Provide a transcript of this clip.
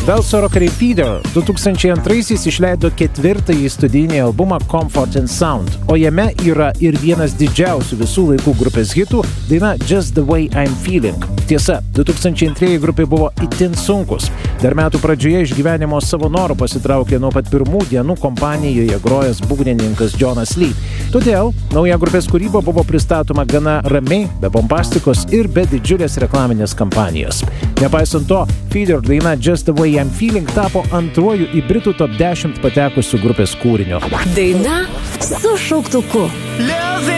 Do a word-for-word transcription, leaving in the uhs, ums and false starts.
Velso rokeriai Feeder du tūkstančiai antraisiais išleido ketvirtąjį studijinį albumą Comfort and Sound, o jame yra ir vienas didžiausių visų laikų grupės hitų – daina Just the Way I'm Feeling. Tiesa, du tūkstančiai antrieji grupė buvo itin sunkus. Dar metų pradžioje iš gyvenimo savo norų pasitraukė nuo pat pirmų dienų kompanijoje grojęs būgnininkas Jonas Lee. Todėl nauja grupės kūryba buvo pristatoma gana ramiai, be bombastikos ir be didžiulės reklaminės kampanijos. Nepaisant to, Feeder daina Just the Way I'm Feeling tapo antruoju į Britų top dešimt patekusių grupės kūriniu. Daina su šauktuku.